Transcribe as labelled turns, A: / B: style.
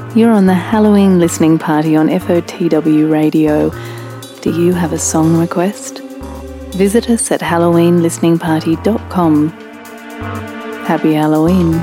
A: You're on the Halloween listening party on FOTW Radio. Do you have a song request? Visit us at halloweenlisteningparty.com. Happy Halloween.